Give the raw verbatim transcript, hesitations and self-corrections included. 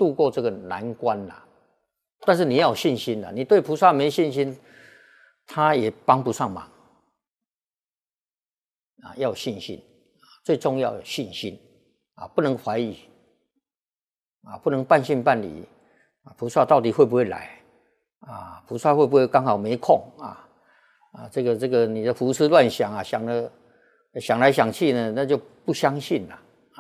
度过这个难关啦。但是你要有信心啦，你对菩萨没信心，他也帮不上忙啊！要有信心，最重要有信心啊，不能怀疑啊，不能半信半疑啊。菩萨到底会不会来啊？菩萨会不会刚好没空啊？啊，这个这个你的胡思乱想啊，想了想来想去呢，那就不相信了。